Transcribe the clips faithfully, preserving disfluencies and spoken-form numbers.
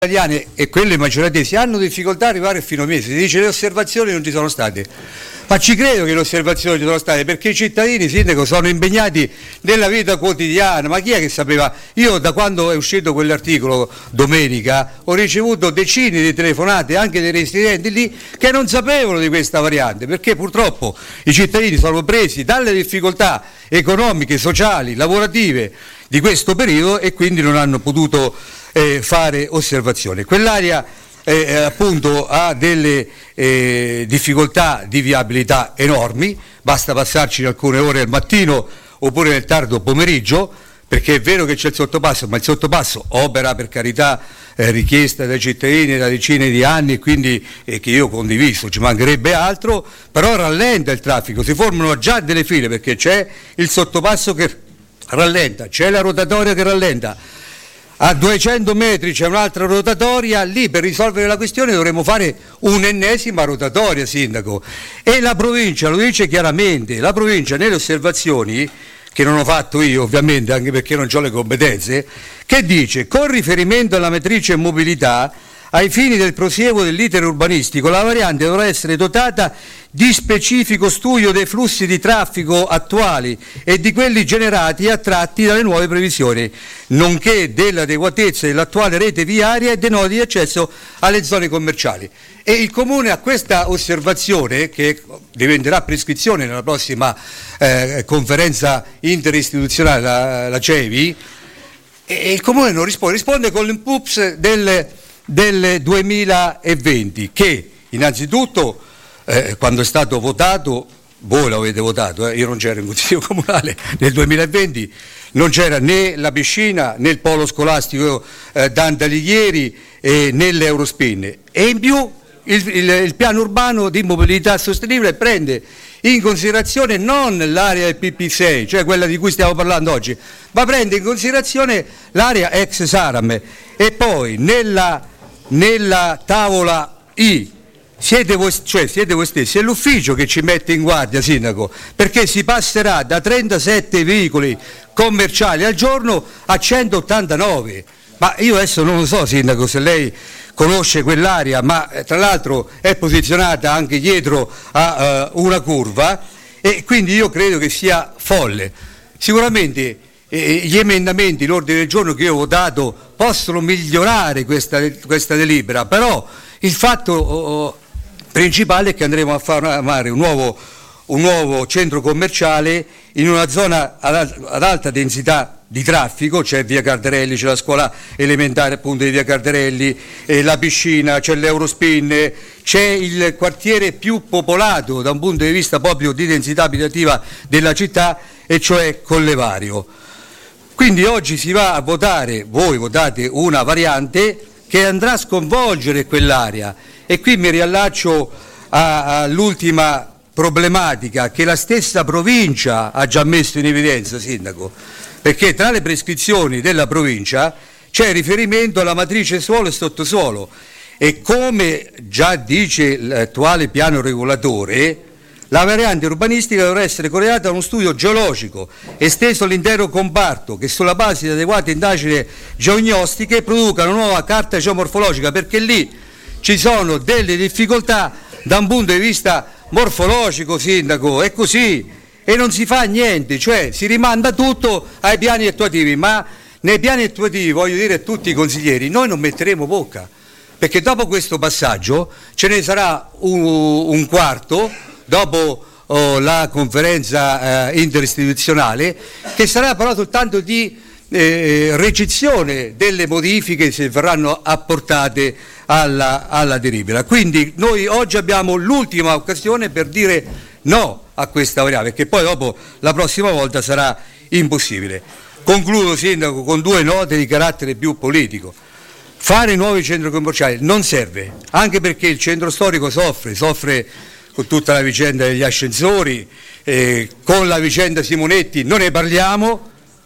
italiane e quelle maggioratesi hanno difficoltà ad arrivare fino a mese. Si dice le osservazioni non ci sono state, ma ci credo che le osservazioni ci sono state, perché i cittadini, sindaco, sono impegnati nella vita quotidiana. Ma chi è che sapeva? Io, da quando è uscito quell'articolo domenica, ho ricevuto decine di telefonate anche dei residenti lì che non sapevano di questa variante, perché purtroppo i cittadini sono presi dalle difficoltà economiche, sociali, lavorative di questo periodo e quindi non hanno potuto eh, fare osservazioni. Quell'area eh, appunto ha delle eh, difficoltà di viabilità enormi, basta passarci in alcune ore al mattino oppure nel tardo pomeriggio, perché è vero che c'è il sottopasso, ma il sottopasso, opera per carità eh, richiesta dai cittadini da decine di anni, quindi eh, che io ho condiviso, ci mancherebbe altro, però rallenta il traffico, si formano già delle file perché c'è il sottopasso che rallenta, c'è la rotatoria che rallenta, a duecento metri c'è un'altra rotatoria, lì per risolvere la questione dovremmo fare un'ennesima rotatoria, sindaco, e la provincia lo dice chiaramente, la provincia nelle osservazioni, che non ho fatto io ovviamente anche perché non ho le competenze, che dice: con riferimento alla matrice mobilità, ai fini del prosieguo dell'iter urbanistico, la variante dovrà essere dotata di specifico studio dei flussi di traffico attuali e di quelli generati e attratti dalle nuove previsioni, nonché dell'adeguatezza dell'attuale rete viaria e dei nodi di accesso alle zone commerciali. E il Comune a questa osservazione, che diventerà prescrizione nella prossima eh, conferenza interistituzionale, la, la C E V I, e il Comune non risponde, risponde con l'Impups del del duemilaventi, che innanzitutto eh, quando è stato votato, voi l'avete votato, eh, io non c'ero in Consiglio Comunale nel duemilaventi, non c'era né la piscina né il polo scolastico eh, Dante Alighieri eh, né l'Eurospin, e in più il, il, il piano urbano di mobilità sostenibile prende in considerazione non l'area del P P sei, cioè quella di cui stiamo parlando oggi, ma prende in considerazione l'area ex Saram. E poi nella, nella tavola I siete voi, cioè siete voi stessi, è l'ufficio che ci mette in guardia, sindaco, perché si passerà da trentasette veicoli commerciali al giorno a centottantanove. Ma io adesso non lo so, sindaco, se lei conosce quell'area, ma eh, tra l'altro è posizionata anche dietro a uh, una curva, e quindi io credo che sia folle. Sicuramente eh, gli emendamenti, l'ordine del giorno che io ho votato possono migliorare questa, questa delibera, però il fatto oh, principale è che andremo a fare un nuovo, un nuovo centro commerciale in una zona ad, ad alta densità di traffico, c'è via Cardarelli, c'è la scuola elementare appunto di via Cardarelli, eh, la piscina, c'è l'Eurospin, c'è il quartiere più popolato da un punto di vista proprio di densità abitativa della città, e cioè Collevario. Quindi oggi si va a votare, voi votate una variante che andrà a sconvolgere quell'area, e qui mi riallaccio a, all'ultima problematica che la stessa provincia ha già messo in evidenza, sindaco, perché tra le prescrizioni della provincia c'è riferimento alla matrice suolo e sottosuolo, e come già dice l'attuale piano regolatore, la variante urbanistica dovrà essere corredata da uno studio geologico esteso all'intero comparto, che sulla base di adeguate indagini geognostiche produca una nuova carta geomorfologica, perché lì ci sono delle difficoltà da un punto di vista morfologico, sindaco, è così. E non si fa niente, cioè si rimanda tutto ai piani attuativi, ma nei piani attuativi, voglio dire a tutti i consiglieri, noi non metteremo bocca, perché dopo questo passaggio ce ne sarà un, un quarto, dopo oh, la conferenza eh, interistituzionale, che sarà però soltanto di eh, ricezione delle modifiche se verranno apportate alla, alla delibera. Quindi noi oggi abbiamo l'ultima occasione per dire no a questa variante, perché poi dopo la prossima volta sarà impossibile. Concludo, sindaco, con due note di carattere più politico. Fare nuovi centri commerciali non serve, anche perché il centro storico soffre, soffre con tutta la vicenda degli ascensori, eh, con la vicenda Simonetti non ne parliamo,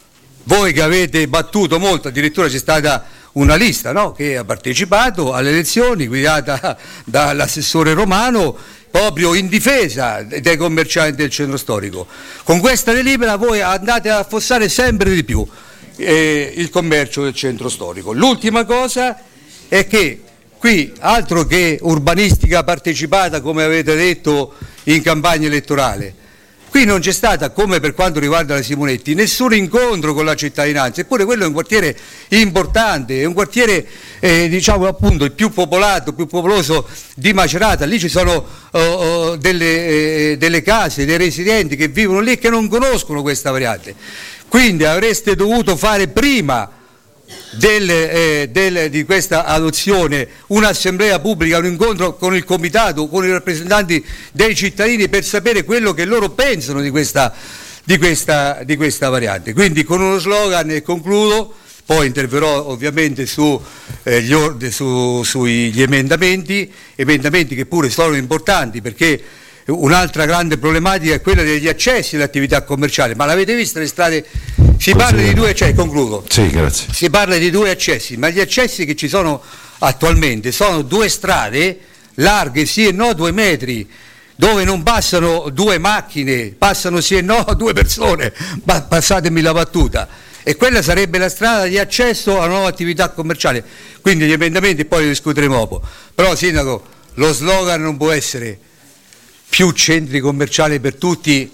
voi che avete battuto molto, addirittura c'è stata una lista, no, che ha partecipato alle elezioni guidata dall'assessore Romano, proprio in difesa dei commercianti del centro storico. Con questa delibera voi andate a affossare sempre di più eh, il commercio del centro storico. L'ultima cosa è che qui, altro che urbanistica partecipata come avete detto in campagna elettorale, qui non c'è stata, come per quanto riguarda la Simonetti, nessun incontro con la cittadinanza, eppure quello è un quartiere importante, è un quartiere eh, diciamo appunto il più popolato, il più popoloso di Macerata. Lì ci sono uh, uh, delle, eh, delle case, dei residenti che vivono lì e che non conoscono questa variante, quindi avreste dovuto fare prima Del, eh, del, di questa adozione un'assemblea pubblica, un incontro con il comitato, con i rappresentanti dei cittadini per sapere quello che loro pensano di questa, di questa, di questa variante. Quindi con uno slogan, e concludo, poi interverrò ovviamente su, eh, gli, ord- su, sugli emendamenti, emendamenti che pure sono importanti, perché un'altra grande problematica è quella degli accessi alle attività commerciali, ma l'avete vista le strade? Si parla di due accessi, concludo. Sì, grazie. Si parla di due accessi, ma gli accessi che ci sono attualmente sono due strade larghe sì e no due metri, dove non passano due macchine, passano sì e no due persone, ma passatemi la battuta. E quella sarebbe la strada di accesso a nuova attività commerciale. Quindi gli emendamenti poi li discuteremo dopo. Però, Sindaco, lo slogan non può essere più centri commerciali per tutti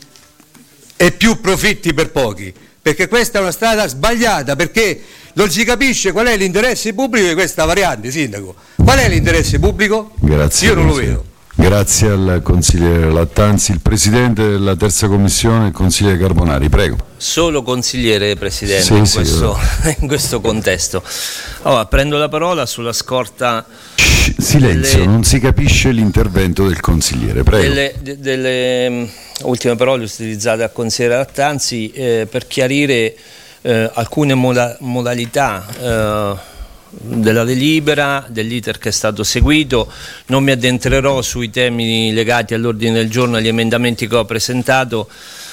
e più profitti per pochi, perché questa è una strada sbagliata, perché non si capisce qual è l'interesse pubblico di questa variante. Sindaco, qual è l'interesse pubblico? Grazie. Io non lo vedo. Grazie al consigliere Lattanzi. Il presidente della terza commissione, il consigliere Carbonari, prego. Solo consigliere, Presidente, sì, in, sì, questo, in questo contesto. Allora, prendo la parola sulla scorta. Shh, silenzio, delle, non si capisce l'intervento del consigliere, prego. Delle, de, delle um, ultime parole utilizzate dal consigliere Lattanzi eh, per chiarire eh, alcune moda, modalità eh, della delibera, dell'iter che è stato seguito. Non mi addentrerò sui temi legati all'ordine del giorno, agli emendamenti che ho presentato,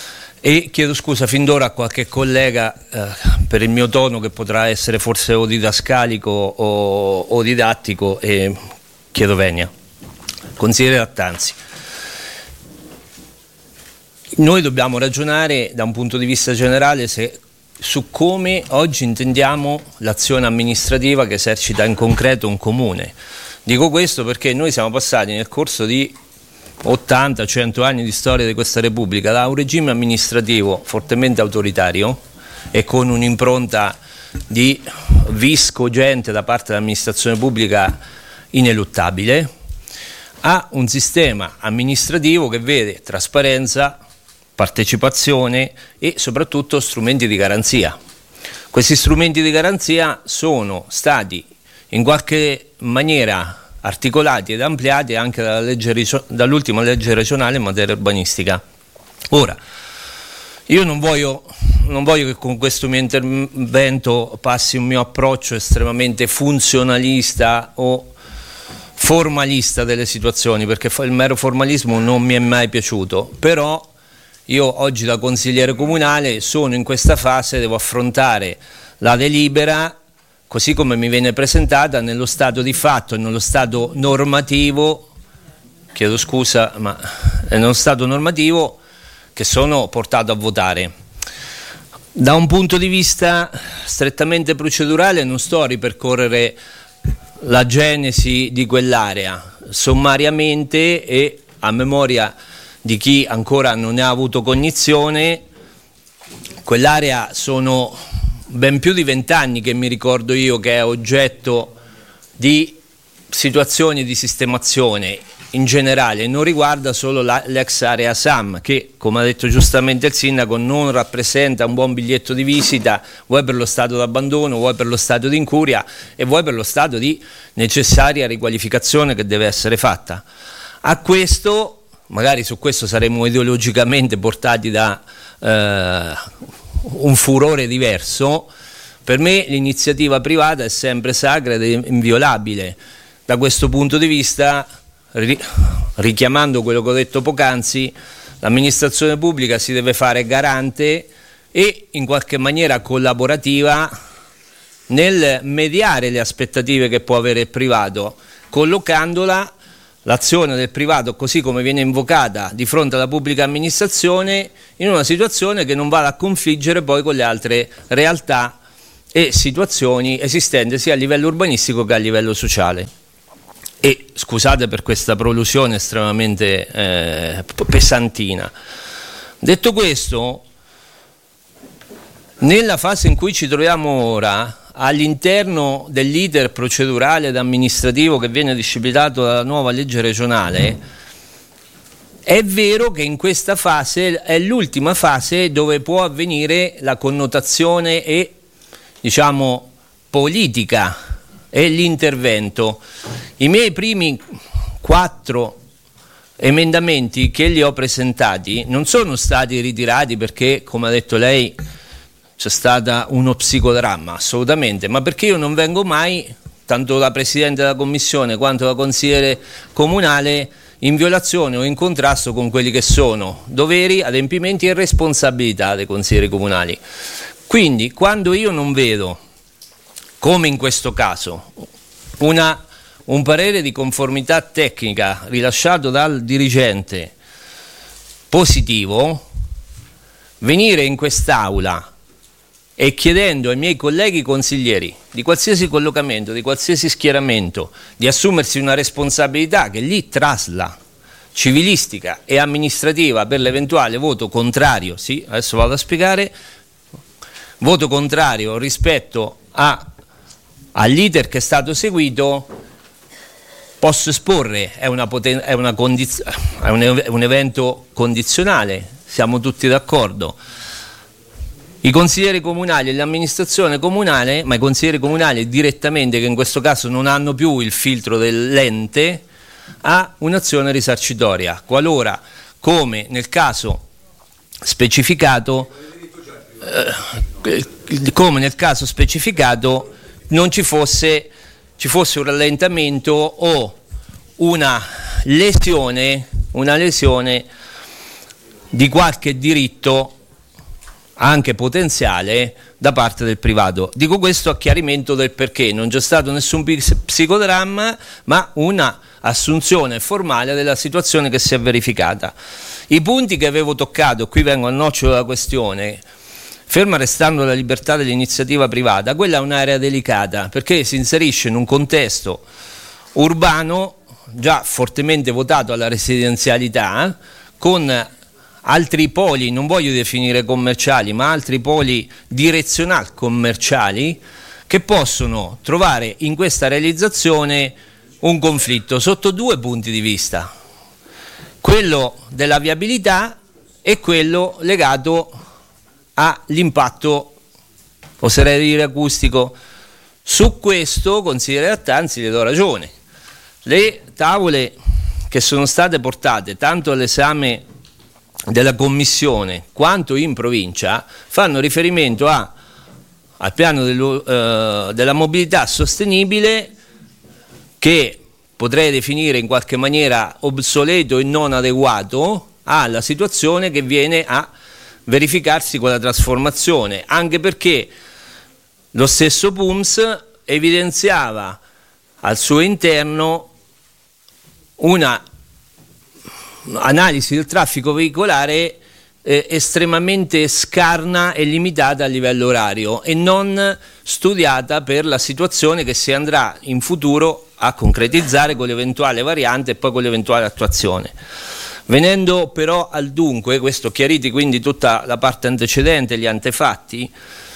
e chiedo scusa fin d'ora a qualche collega eh, per il mio tono, che potrà essere forse o didascalico o, o didattico, e chiedo venia. Consigliere Lattanzi, noi dobbiamo ragionare da un punto di vista generale se su come oggi intendiamo l'azione amministrativa che esercita in concreto un comune. Dico questo perché noi siamo passati nel corso di ottanta cento anni di storia di questa Repubblica da un regime amministrativo fortemente autoritario e con un'impronta di vis cogente da parte dell'amministrazione pubblica ineluttabile, a un sistema amministrativo che vede trasparenza, partecipazione e soprattutto strumenti di garanzia. Questi strumenti di garanzia sono stati in qualche maniera articolati ed ampliati anche dalla legge, dall'ultima legge regionale in materia urbanistica. Ora, io non voglio, non voglio che con questo mio intervento passi un mio approccio estremamente funzionalista o formalista delle situazioni, perché il mero formalismo non mi è mai piaciuto, però io oggi da consigliere comunale sono in questa fase, devo affrontare la delibera così come mi viene presentata nello stato di fatto e nello stato normativo, chiedo scusa, ma nello stato normativo che sono portato a votare. Da un punto di vista strettamente procedurale non sto a ripercorrere la genesi di quell'area, sommariamente e a memoria di chi ancora non ne ha avuto cognizione. Quell'area sono ben più di vent'anni che mi ricordo io che è oggetto di situazioni di sistemazione in generale, non riguarda solo la, l'ex area S A M, che come ha detto giustamente il sindaco non rappresenta un buon biglietto di visita, vuoi per lo stato d'abbandono, vuoi per lo stato di incuria e vuoi per lo stato di necessaria riqualificazione che deve essere fatta. A questo magari su questo saremmo ideologicamente portati da eh, un furore diverso. Per me l'iniziativa privata è sempre sacra ed inviolabile. Da questo punto di vista, ri- richiamando quello che ho detto poc'anzi, l'amministrazione pubblica si deve fare garante e in qualche maniera collaborativa nel mediare le aspettative che può avere il privato, collocandola l'azione del privato, così come viene invocata di fronte alla pubblica amministrazione, in una situazione che non vada a confliggere poi con le altre realtà e situazioni esistenti sia a livello urbanistico che a livello sociale. E scusate per questa prolusione estremamente eh, pesantina. Detto questo, nella fase in cui ci troviamo ora, all'interno dell'iter procedurale ed amministrativo che viene disciplinato dalla nuova legge regionale, è vero che in questa fase è l'ultima fase dove può avvenire la connotazione e, diciamo, politica e l'intervento. I miei primi quattro emendamenti che li ho presentati non sono stati ritirati perché, come ha detto lei, c'è stato uno psicodramma, assolutamente, ma perché io non vengo mai, tanto la Presidente della Commissione quanto la Consigliere Comunale, in violazione o in contrasto con quelli che sono doveri, adempimenti e responsabilità dei consiglieri comunali. Quindi, quando io non vedo, come in questo caso, una, un parere di conformità tecnica rilasciato dal dirigente positivo, venire in quest'Aula e chiedendo ai miei colleghi consiglieri di qualsiasi collocamento, di qualsiasi schieramento, di assumersi una responsabilità che lì trasla civilistica e amministrativa per l'eventuale voto contrario, sì, adesso vado a spiegare, voto contrario rispetto a, all'iter che è stato seguito, posso esporre, è, una poten- è, una condiz- è un, un evento condizionale, siamo tutti d'accordo. I consiglieri comunali e l'amministrazione comunale, ma i consiglieri comunali direttamente, che in questo caso non hanno più il filtro dell'ente, ha un'azione risarcitoria, qualora, come nel caso specificato, eh, come nel caso specificato non ci fosse, ci fosse un rallentamento o una lesione, una lesione di qualche diritto anche potenziale da parte del privato. Dico questo a chiarimento del perché non c'è stato nessun psicodramma, ma una assunzione formale della situazione che si è verificata. I punti che avevo toccato, qui vengo al nocciolo della questione, ferma restando la libertà dell'iniziativa privata, quella è un'area delicata perché si inserisce in un contesto urbano già fortemente votato alla residenzialità, con altri poli, non voglio definire commerciali, ma altri poli direzionali commerciali che possono trovare in questa realizzazione un conflitto sotto due punti di vista, quello della viabilità e quello legato all'impatto, oserei dire acustico. Su questo, consigliere Lattanzi, le do ragione. Le tavole che sono state portate tanto all'esame della Commissione quanto in provincia fanno riferimento a, al piano dello, eh, della mobilità sostenibile, che potrei definire in qualche maniera obsoleto e non adeguato alla situazione che viene a verificarsi con la trasformazione, anche perché lo stesso P U M S evidenziava al suo interno una analisi del traffico veicolare eh, estremamente scarna e limitata a livello orario e non studiata per la situazione che si andrà in futuro a concretizzare con l'eventuale variante e poi con l'eventuale attuazione. Venendo però al dunque, questo chiariti quindi tutta la parte antecedente, gli antefatti,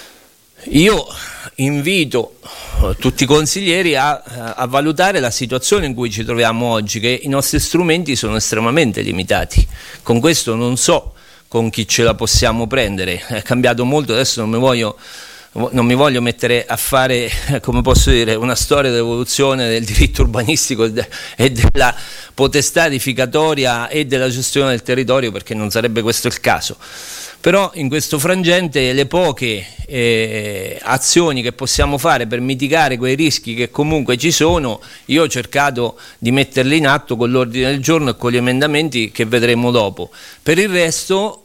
io invito tutti i consiglieri a, a valutare la situazione in cui ci troviamo oggi, che i nostri strumenti sono estremamente limitati. Con questo non so con chi ce la possiamo prendere, è cambiato molto, adesso non mi voglio, non mi voglio mettere a fare, come posso dire, una storia dell'evoluzione del diritto urbanistico e della potestà edificatoria e della gestione del territorio, perché non sarebbe questo il caso. Però in questo frangente le poche eh, azioni che possiamo fare per mitigare quei rischi che comunque ci sono, io ho cercato di metterli in atto con l'ordine del giorno e con gli emendamenti che vedremo dopo. Per il resto,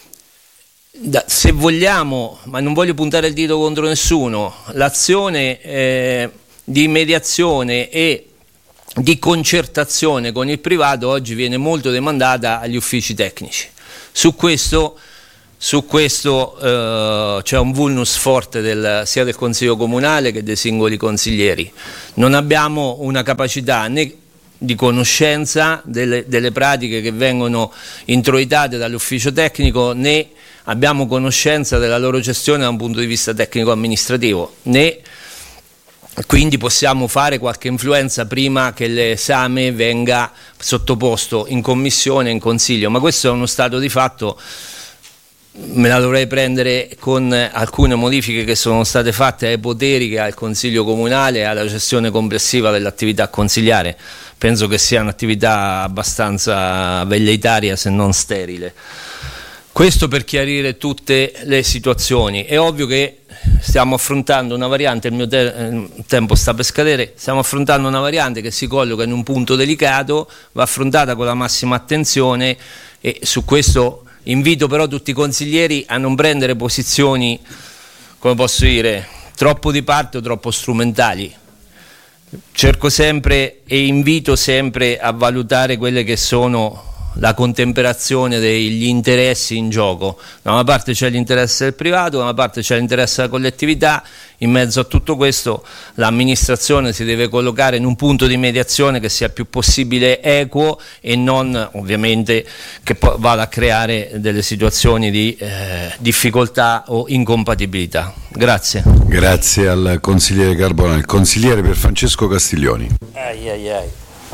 da, se vogliamo, ma non voglio puntare il dito contro nessuno, l'azione eh, di mediazione e di concertazione con il privato oggi viene molto demandata agli uffici tecnici. Su questo Su questo eh, c'è un vulnus forte del, sia del Consiglio Comunale che dei singoli consiglieri. Non abbiamo una capacità né di conoscenza delle, delle pratiche che vengono introitate dall'ufficio tecnico, né abbiamo conoscenza della loro gestione da un punto di vista tecnico-amministrativo, né quindi possiamo fare qualche influenza prima che l'esame venga sottoposto in commissione, in consiglio, ma questo è uno stato di fatto. Me la dovrei prendere con alcune modifiche che sono state fatte ai poteri che ha il Consiglio Comunale e alla gestione complessiva dell'attività consigliare. Penso che sia un'attività abbastanza velleitaria, se non sterile. Questo per chiarire tutte le situazioni. È ovvio che stiamo affrontando una variante, il mio te- tempo sta per scadere, stiamo affrontando una variante che si colloca in un punto delicato, va affrontata con la massima attenzione, e su questo invito però tutti i consiglieri a non prendere posizioni, come posso dire, troppo di parte o troppo strumentali. Cerco sempre e invito sempre a valutare quelle che sono la contemperazione degli interessi in gioco. Da una parte c'è l'interesse del privato, da una parte c'è l'interesse della collettività. In mezzo a tutto questo l'amministrazione si deve collocare in un punto di mediazione che sia più possibile equo e non ovviamente che poi vada a creare delle situazioni di eh, difficoltà o incompatibilità. Grazie. Grazie al consigliere Carbonara. Il consigliere per Francesco Castiglioni. Ai ai ai.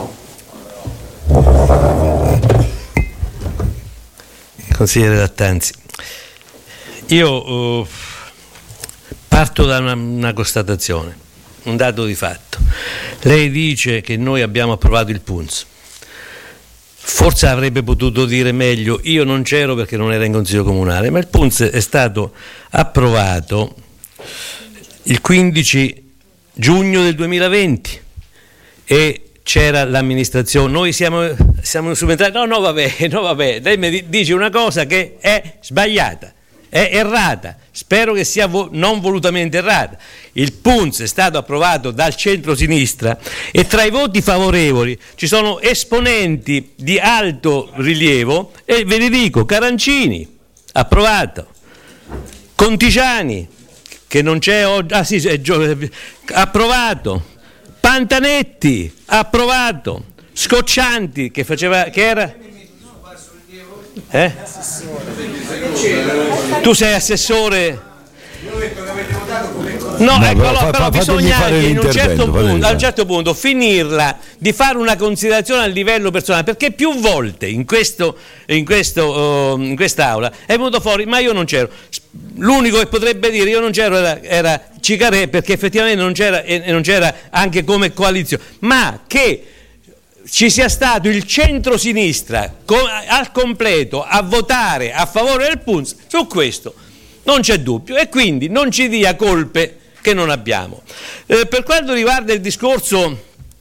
Consigliere Lattanzi, io uh, parto da una, una constatazione, un dato di fatto. Lei dice che noi abbiamo approvato il P U N S, forse avrebbe potuto dire meglio, io non c'ero perché non era in Consiglio Comunale, ma il P U N S è stato approvato il quindici giugno del duemilaventi e c'era l'amministrazione, noi siamo, siamo subentrati, no no vabbè, no vabbè, lei mi dice una cosa che è sbagliata, è errata, spero che sia vo- non volutamente errata. Il P U N S è stato approvato dal centro-sinistra e tra i voti favorevoli ci sono esponenti di alto rilievo e ve li dico: Carancini, approvato, Contigiani, che non c'è oggi, ah sì, è gio- approvato, Pantanetti, approvato, Scoccianti, che faceva, che era... Eh? Tu sei assessore? No, no ecco, però, allora, però bisogna anche in un certo punto, a un certo punto finirla di fare una considerazione a livello personale, perché più volte in questo in questo uh, in quest'aula è venuto fuori ma io non c'ero. L'unico che potrebbe dire io non c'ero era, era Cicarè, perché effettivamente non c'era e non c'era anche come coalizione, ma che ci sia stato il centro-sinistra co- al completo a votare a favore del P U N S, su questo non c'è dubbio, e quindi non ci dia colpe che non abbiamo. Eh, per quanto riguarda il discorso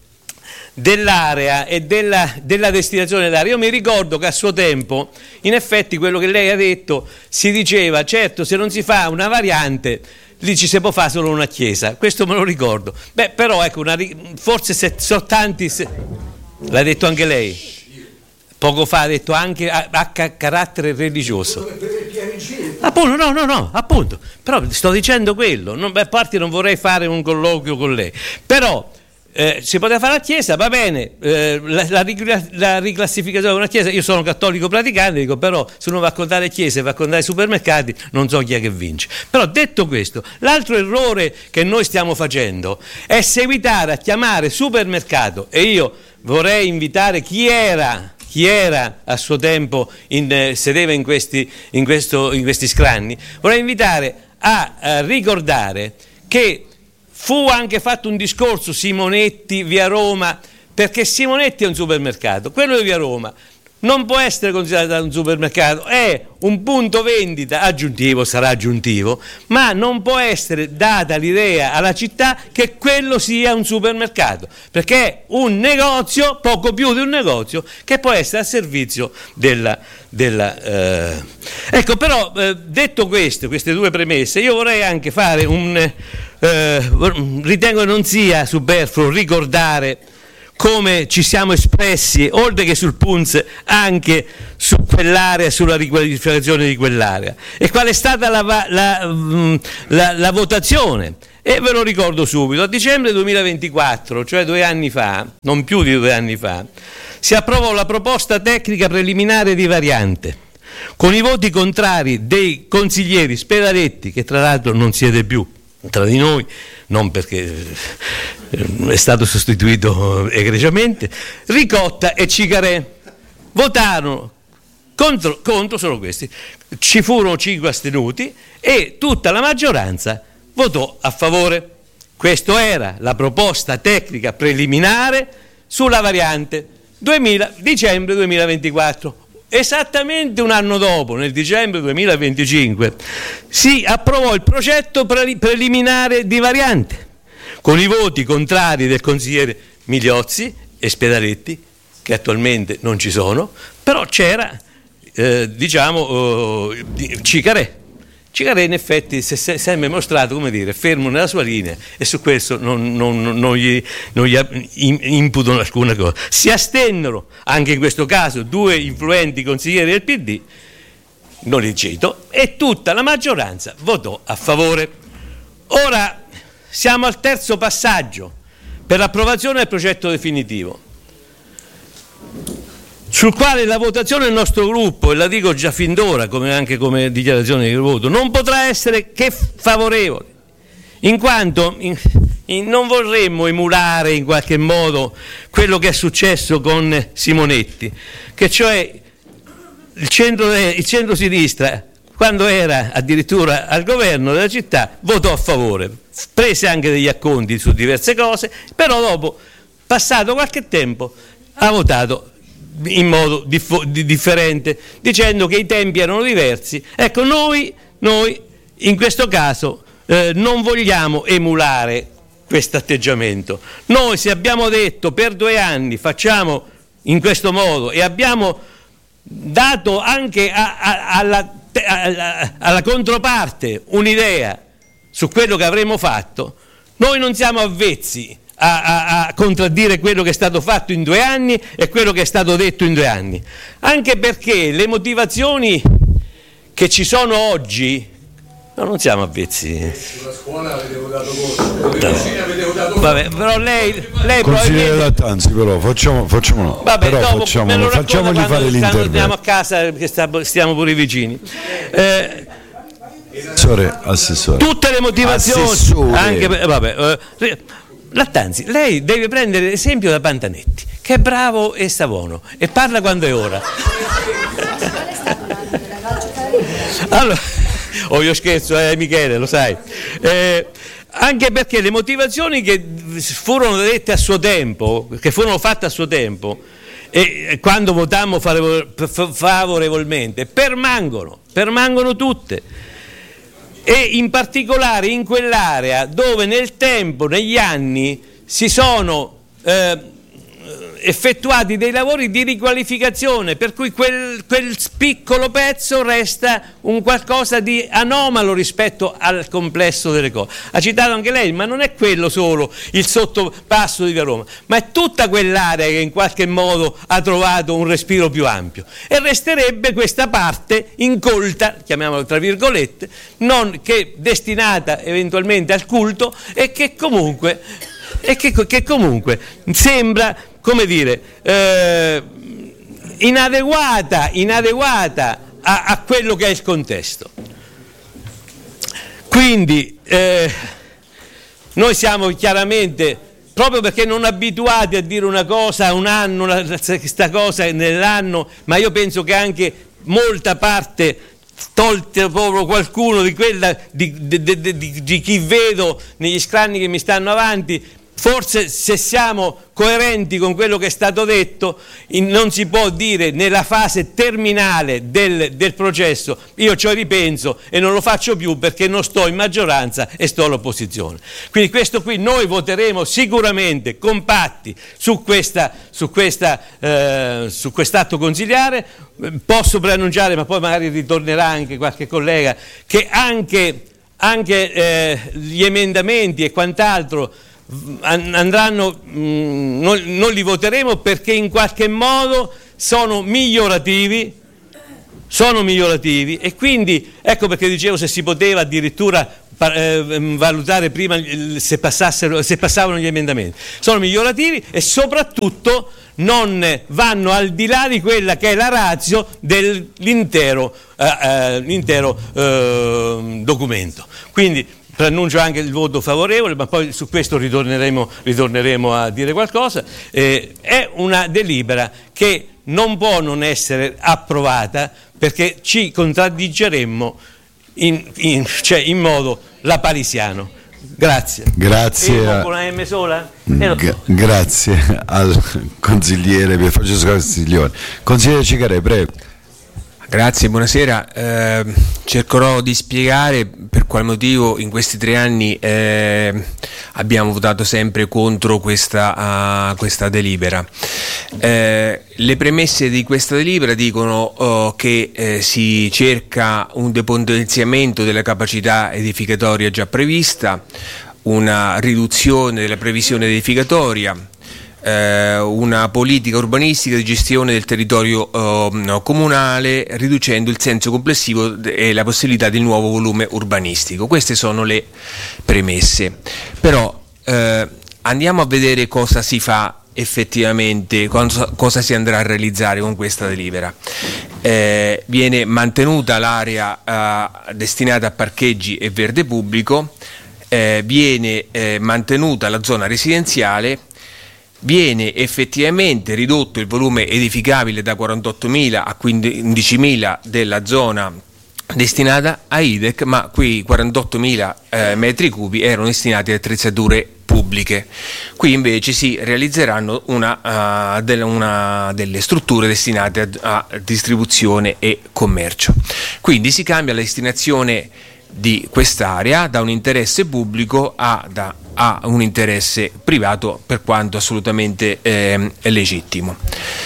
dell'area e della, della destinazione dell'area, io mi ricordo che a suo tempo, in effetti quello che lei ha detto, si diceva certo se non si fa una variante lì ci si può fare solo una chiesa, questo me lo ricordo. Beh, però ecco, una, forse se, so tanti, se, l'ha detto anche lei, poco fa ha detto anche a, a carattere religioso. Appunto, no, no, no, appunto, però sto dicendo quello, non, a parte non vorrei fare un colloquio con lei, però eh, si poteva fare la chiesa, va bene, eh, la, la, la riclassificazione di una chiesa, io sono cattolico praticante, dico però se uno va a contare chiese, va a contare supermercati, non so chi è che vince. Però detto questo, l'altro errore che noi stiamo facendo è seguitare a chiamare supermercato, e io vorrei invitare chi era chi era a suo tempo in, eh, sedeva in questi, in, questo, in questi scranni, vorrei invitare a, a ricordare che fu anche fatto un discorso Simonetti via Roma, perché Simonetti è un supermercato, quello di via Roma non può essere considerato un supermercato, è un punto vendita aggiuntivo, sarà aggiuntivo, ma non può essere data l'idea alla città che quello sia un supermercato, perché è un negozio, poco più di un negozio, che può essere a servizio della... della eh. Ecco, però eh, detto questo, queste due premesse, io vorrei anche fare un... Eh, ritengo che non sia superfluo ricordare come ci siamo espressi, oltre che sul P U N S, anche su quell'area, sulla riqualificazione di quell'area. E qual è stata la, la, la, la votazione? E ve lo ricordo subito: a dicembre duemilaventiquattro, cioè due anni fa, non più di due anni fa, si approvò la proposta tecnica preliminare di variante, con i voti contrari dei consiglieri Spedaletti, che tra l'altro non siete più tra di noi, non perché è stato sostituito egregiamente, Ricotta e Cicarè. Votarono contro, contro solo questi, ci furono cinque astenuti e tutta la maggioranza votò a favore. Questa era la proposta tecnica preliminare sulla variante, duemila, dicembre duemilaventiquattro. Esattamente un anno dopo, nel dicembre duemilaventicinque, si approvò il progetto pre- preliminare di variante, con i voti contrari del consigliere Migliozzi e Spedaletti, che attualmente non ci sono, però c'era, eh, diciamo, eh, Cicarè. Cicarè in effetti si è sempre mostrato, come dire, fermo nella sua linea, e su questo non, non, non gli, non gli imputano alcuna cosa. Si astennero anche in questo caso due influenti consiglieri del P D, non li cito, e tutta la maggioranza votò a favore. Ora siamo al terzo passaggio per l'approvazione del progetto definitivo, sul quale la votazione del nostro gruppo, e la dico già fin d'ora come anche come dichiarazione di voto, non potrà essere che favorevole, in quanto in, in, non vorremmo emulare in qualche modo quello che è successo con Simonetti, che cioè il centro, il centro-sinistra, quando era addirittura al governo della città, votò a favore, prese anche degli acconti su diverse cose, però dopo, passato qualche tempo, ha votato in modo dif- di differente, dicendo che i tempi erano diversi. Ecco, noi, noi in questo caso eh, non vogliamo emulare questo atteggiamento. Noi, se abbiamo detto per due anni facciamo in questo modo e abbiamo dato anche a, a, alla, a, alla controparte un'idea su quello che avremmo fatto, noi non siamo avvezzi A, a, a contraddire quello che è stato fatto in due anni e quello che è stato detto in due anni, anche perché le motivazioni che ci sono oggi, no, non siamo avvezzi. Sulla scuola avete votato contro, no. Vabbè, però lei, lei consigliere Lattanzi, però facciamo, facciamo no. Vabbè, però dopo facciamo, facciamogli fare l'intervento. Andiamo a casa che sta, stiamo pure vicini. Eh, assessore, assessore. Tutte le motivazioni, assessore. Anche vabbè. Eh, Lattanzi, lei deve prendere esempio da Pantanetti, che è bravo e sta buono e parla quando è ora. Allora, oh, io scherzo, eh, Michele, lo sai. Eh, anche perché le motivazioni che furono dette a suo tempo, che furono fatte a suo tempo, e quando votammo favorevolmente, permangono, permangono tutte. E in particolare in quell'area dove nel tempo, negli anni, si sono eh, effettuati dei lavori di riqualificazione, per cui quel, quel piccolo pezzo resta un qualcosa di anomalo rispetto al complesso delle cose. Ha citato anche lei, ma non è quello solo il sottopasso di Via Roma, ma è tutta quell'area che in qualche modo ha trovato un respiro più ampio, e resterebbe questa parte incolta, chiamiamola tra virgolette, non che destinata eventualmente al culto, e che comunque, e che, che comunque sembra, come dire, eh, inadeguata, inadeguata a, a quello che è il contesto. Quindi eh, noi siamo chiaramente, proprio perché non abituati a dire una cosa un anno, una, questa cosa nell'anno, ma io penso che anche molta parte, tolte proprio qualcuno di quella di, di, di, di, di chi vedo negli scranni che mi stanno avanti, forse se siamo coerenti con quello che è stato detto, in, non si può dire nella fase terminale del, del processo io ci ripenso e non lo faccio più perché non sto in maggioranza e sto all'opposizione. Quindi questo qui noi voteremo sicuramente compatti su questa, su questa, eh, su quest'atto consiliare. Posso preannunciare, ma poi magari ritornerà anche qualche collega, che anche, anche eh, gli emendamenti e quant'altro andranno, mh, non, non li voteremo perché in qualche modo sono migliorativi, sono migliorativi e quindi ecco perché dicevo se si poteva addirittura valutare prima se, passassero, se passavano gli emendamenti. Sono migliorativi e soprattutto non vanno al di là di quella che è la ratio dell'intero eh, eh, l'intero, eh, documento. Quindi preannuncio anche il voto favorevole, ma poi su questo ritorneremo, ritorneremo a dire qualcosa. Eh, è una delibera che non può non essere approvata perché ci contraddiggeremmo In, in, cioè in modo laparisiano. Grazie. Grazie. A, con una M sola? G- grazie al consigliere Pierfrancesco Castiglione. Consigliere Ciccarelli, prego. Grazie, buonasera. Eh, cercherò di spiegare per quale motivo in questi tre anni eh, abbiamo votato sempre contro questa, uh, questa delibera. Eh, le premesse di questa delibera dicono uh, che eh, si cerca un depotenziamento della capacità edificatoria già prevista, una riduzione della previsione edificatoria, una politica urbanistica di gestione del territorio eh, comunale, riducendo il senso complessivo e la possibilità del nuovo volume urbanistico. Queste sono le premesse. Però eh, andiamo a vedere cosa si fa effettivamente, cosa, cosa si andrà a realizzare con questa delibera. Eh, viene mantenuta l'area eh, destinata a parcheggi e verde pubblico, eh, viene eh, mantenuta la zona residenziale, viene effettivamente ridotto il volume edificabile da quarantottomila a quindicimila della zona destinata a I D E C, ma quei quarantottomila eh, metri cubi erano destinati a attrezzature pubbliche. Qui invece si realizzeranno una, uh, del, una delle strutture destinate a, a distribuzione e commercio. Quindi si cambia la destinazione di quest'area da un interesse pubblico a, da, a un interesse privato, per quanto assolutamente eh, legittimo.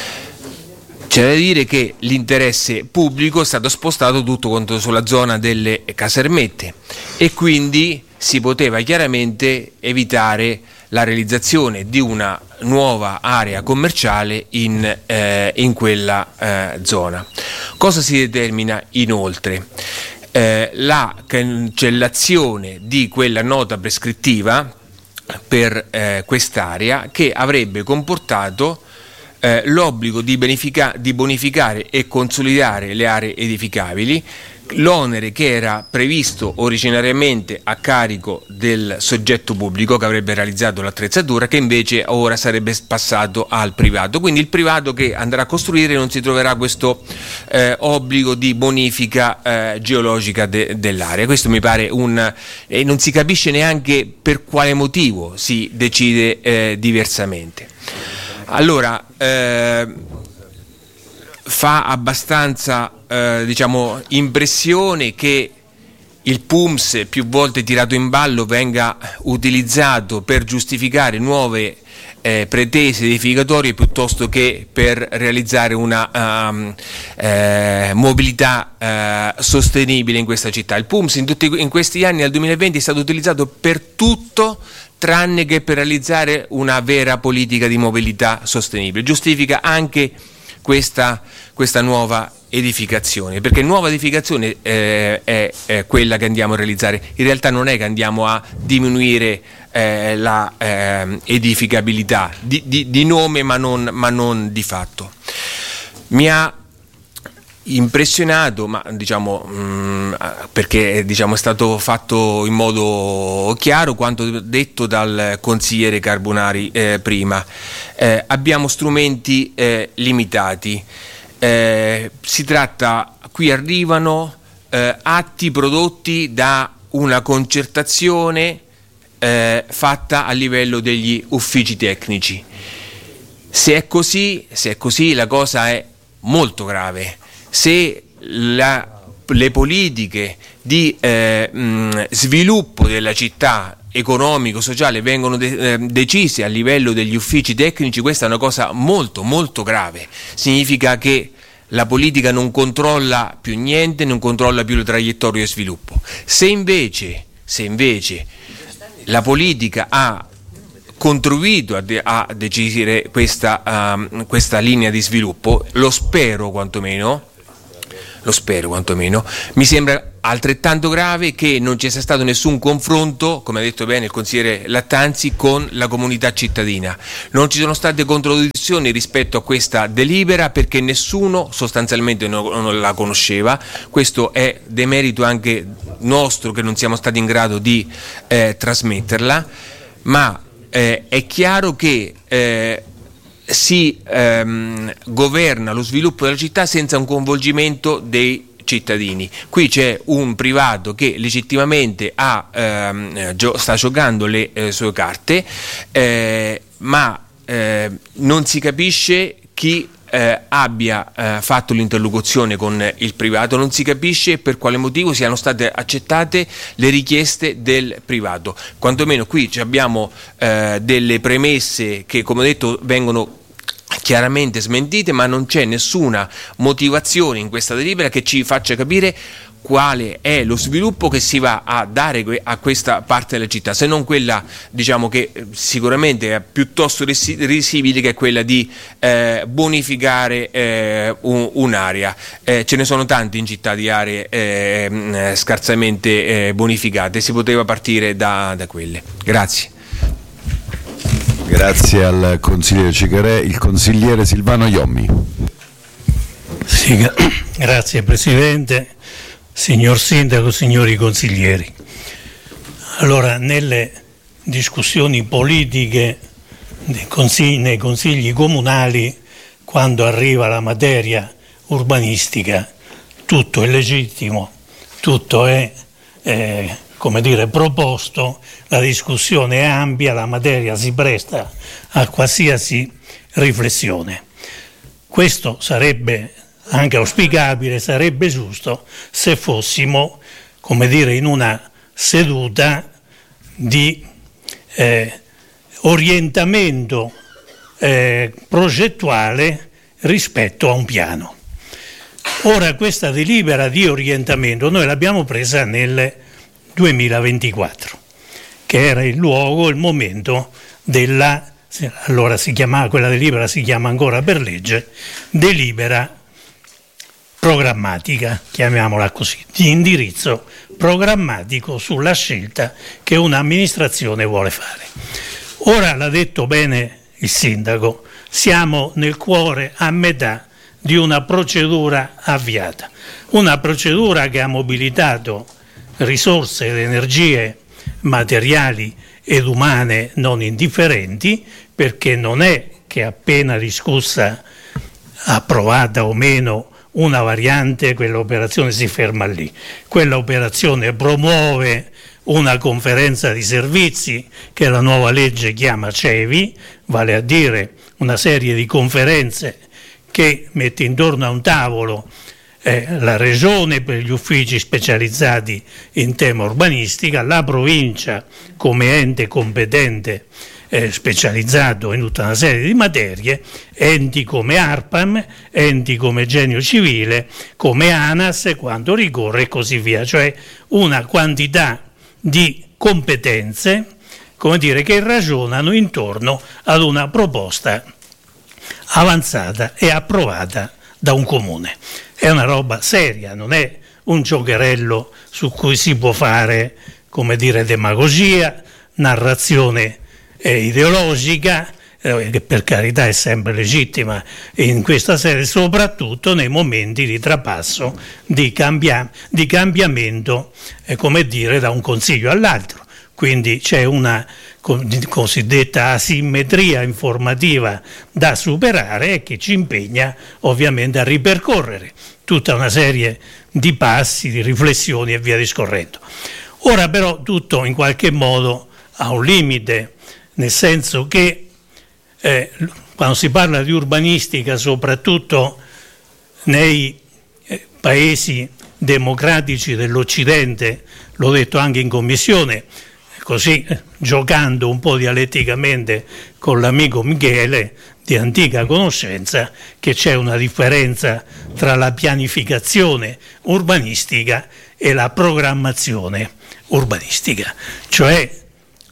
C'è da dire che l'interesse pubblico è stato spostato tutto quanto sulla zona delle casermette e quindi si poteva chiaramente evitare la realizzazione di una nuova area commerciale in, eh, in quella eh, zona. Cosa si determina inoltre? Eh, la cancellazione di quella nota prescrittiva per eh, quest'area, che avrebbe comportato eh, l'obbligo di, bonifica- di bonificare e consolidare le aree edificabili, l'onere che era previsto originariamente a carico del soggetto pubblico che avrebbe realizzato l'attrezzatura, che invece ora sarebbe passato al privato. Quindi il privato che andrà a costruire non si troverà questo eh, obbligo di bonifica eh, geologica de- dell'area. Questo mi pare un... e non si capisce neanche per quale motivo si decide eh, diversamente. Allora, eh, fa abbastanza eh, diciamo impressione che il P U M S, più volte tirato in ballo, venga utilizzato per giustificare nuove eh, pretese edificatorie piuttosto che per realizzare una um, eh, mobilità eh, sostenibile in questa città. Il P U M S in, tutti, in questi anni, dal duemilaventi, è stato utilizzato per tutto tranne che per realizzare una vera politica di mobilità sostenibile. Giustifica anche questa, questa nuova edificazione, perché nuova edificazione eh, è, è quella che andiamo a realizzare. In realtà non è che andiamo a diminuire eh, la eh, edificabilità di, di, di nome, ma non, ma non di fatto. Mi ha impressionato, ma diciamo mh, perché diciamo è stato fatto in modo chiaro quanto detto dal consigliere Carbonari eh, prima. Eh, abbiamo strumenti eh, limitati. Eh, si tratta, qui arrivano eh, atti prodotti da una concertazione eh, fatta a livello degli uffici tecnici. Se è così, se è così la cosa è molto grave. Se la, le politiche di eh, mh, sviluppo della città economico-sociale vengono de- eh, decise a livello degli uffici tecnici, questa è una cosa molto molto grave. Significa che la politica non controlla più niente, non controlla più le traiettorie di sviluppo. Se invece, se invece la politica ha contribuito a, de- a decidere questa, uh, questa linea di sviluppo. Lo spero quantomeno. Lo spero quantomeno. Mi sembra altrettanto grave che non ci sia stato nessun confronto, come ha detto bene il consigliere Lattanzi, con la comunità cittadina. Non ci sono state contraddizioni rispetto a questa delibera perché nessuno sostanzialmente non, non la conosceva. Questo è demerito anche nostro che non siamo stati in grado di eh, trasmetterla, ma eh, è chiaro che eh, si ehm, governa lo sviluppo della città senza un coinvolgimento dei cittadini. Qui c'è un privato che legittimamente ha, ehm, gio- sta giocando le eh, sue carte, eh, ma eh, non si capisce chi eh, abbia eh, fatto l'interlocuzione con il privato, non si capisce per quale motivo siano state accettate le richieste del privato. Quantomeno qui abbiamo eh, delle premesse che, come ho detto, vengono chiaramente smentite, ma non c'è nessuna motivazione in questa delibera che ci faccia capire quale è lo sviluppo che si va a dare a questa parte della città, se non quella, diciamo, che sicuramente è piuttosto risibile, che è quella di eh, bonificare eh, un, un'area. Eh, ce ne sono tante in città di aree eh, scarsamente eh, bonificate, si poteva partire da, da quelle. Grazie. Grazie al consigliere Cicarè. Il consigliere Silvano Iommi. Sì, grazie Presidente, signor Sindaco, signori consiglieri. Allora, nelle discussioni politiche nei consigli, nei consigli comunali, quando arriva la materia urbanistica, tutto è legittimo, tutto è eh, come dire, proposto, la discussione è ampia, la materia si presta a qualsiasi riflessione. Questo sarebbe anche auspicabile, sarebbe giusto se fossimo, come dire, in una seduta di eh, orientamento eh, progettuale rispetto a un piano. Ora, questa delibera di orientamento noi l'abbiamo presa nel duemilaventiquattro, che era il luogo, il momento della, allora si chiamava, quella delibera si chiama ancora per legge, delibera programmatica, chiamiamola così, di indirizzo programmatico sulla scelta che un'amministrazione vuole fare. Ora, l'ha detto bene il sindaco, siamo nel cuore, a metà di una procedura avviata, una procedura che ha mobilitato risorse ed energie materiali ed umane non indifferenti, perché non è che appena discussa, approvata o meno una variante, quell'operazione si ferma lì. Quella operazione promuove una conferenza di servizi che la nuova legge chiama C E V I, vale a dire una serie di conferenze che mette intorno a un tavolo Eh, la regione per gli uffici specializzati in tema urbanistica, la provincia come ente competente eh, specializzato in tutta una serie di materie, enti come ARPAM, enti come Genio Civile, come ANAS, quando ricorre e così via, cioè una quantità di competenze, come dire, che ragionano intorno ad una proposta avanzata e approvata da un comune. È una roba seria, non è un giocherello su cui si può fare, come dire, demagogia, narrazione eh, ideologica, eh, che per carità è sempre legittima in questa sede, soprattutto nei momenti di trapasso, di, cambia, di cambiamento, eh, come dire, da un consiglio all'altro. Quindi c'è una cosiddetta asimmetria informativa da superare e che ci impegna ovviamente a ripercorrere tutta una serie di passi, di riflessioni e via discorrendo. Ora però tutto in qualche modo ha un limite, nel senso che eh, quando si parla di urbanistica, soprattutto nei eh, paesi democratici dell'Occidente, l'ho detto anche in commissione, così giocando un po' dialetticamente con l'amico Michele, di antica conoscenza, che c'è una differenza tra la pianificazione urbanistica e la programmazione urbanistica. Cioè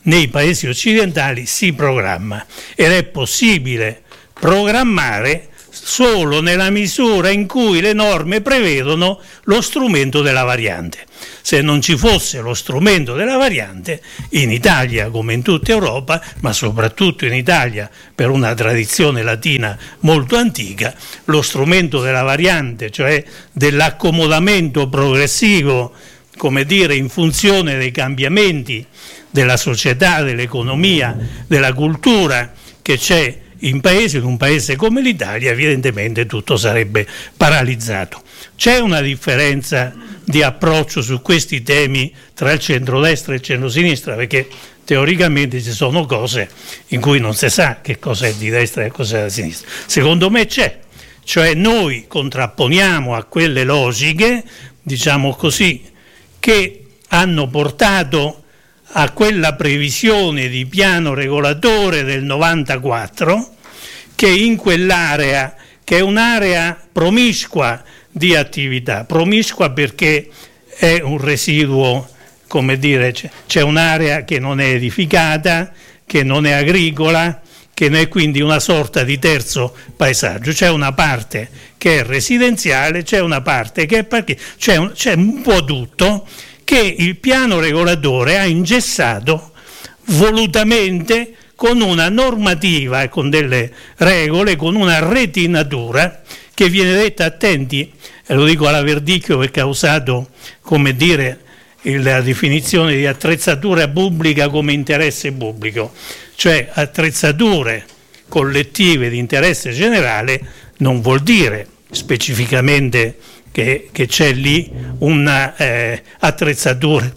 nei paesi occidentali si programma, ed è possibile programmare solo nella misura in cui le norme prevedono lo strumento della variante. Se non ci fosse lo strumento della variante, in Italia come in tutta Europa, ma soprattutto in Italia per una tradizione latina molto antica, lo strumento della variante, cioè dell'accomodamento progressivo, come dire, in funzione dei cambiamenti della società, dell'economia, della cultura che c'è in paese, in un paese come l'Italia, evidentemente tutto sarebbe paralizzato. C'è una differenza di approccio su questi temi tra il centrodestra e il centrosinistra, perché teoricamente ci sono cose in cui non si sa che cosa è di destra e cosa è di sinistra. Secondo me c'è, cioè noi contrapponiamo a quelle logiche, diciamo così, che hanno portato a quella previsione di piano regolatore del novantaquattro, che in quell'area, che è un'area promiscua di attività, promiscua perché è un residuo, come dire, c'è un'area che non è edificata, che non è agricola, che ne è quindi una sorta di terzo paesaggio. C'è una parte che è residenziale, c'è una parte che è parcheggio, c'è un, c'è un po' tutto che il piano regolatore ha ingessato volutamente con una normativa e con delle regole, con una retinatura che viene detta, attenti, e lo dico alla Verdicchio perché ha usato, come dire, la definizione di attrezzatura pubblica come interesse pubblico, cioè attrezzature collettive di interesse generale non vuol dire specificamente che, che c'è lì una eh, attrezzatura,